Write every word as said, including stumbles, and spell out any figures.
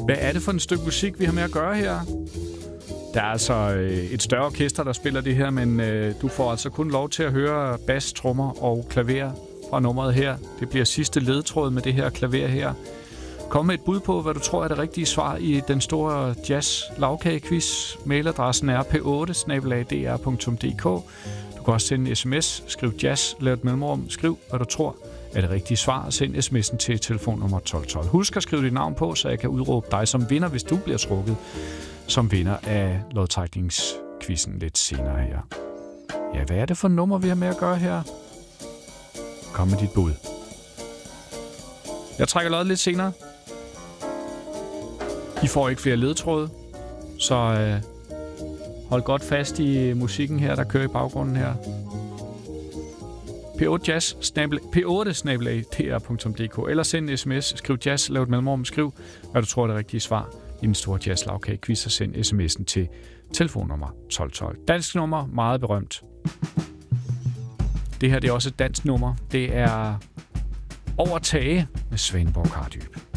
Hvad er det for et stykke musik, vi har med at gøre her? Der er altså øh, et større orkester, der spiller det her, men øh, du får altså kun lov til at høre bas, trommer og klaver fra nummeret her. Det bliver sidste ledtråd med det her klaver her. Kom med et bud på, hvad du tror er det rigtige svar i den store jazz-lavkagequiz. Mailadressen er p otte snabel-a d r punktum d k. Du kan også sende en sms, skriv jazz, lav et mellemrum, skriv, hvad du tror er det rigtige svar, og send sms'en til telefonnummer tolv tolv. Husk at skrive dit navn på, så jeg kan udråbe dig som vinder, hvis du bliver trukket som vinder af lodtrækningsquizzen lidt senere her. Ja, hvad er det for nummer, vi har med at gøre her? Kom med dit bud. Jeg trækker lod lidt senere. I får ikke flere ledtråde, så øh, hold godt fast i musikken her, der kører i baggrunden her. p otte jazz p otte snabel-a d r punktum d k eller send en sms, skriv jazz, lav et mellemrum, skriv, hvad du tror er det rigtige svar i den store jazz-lavkage-quiz, og send sms'en til telefonnummer tolv tolv. Dansk nummer, meget berømt. Det her det er også et dansk nummer. Det er Over tage med Svaneborg Kardyb.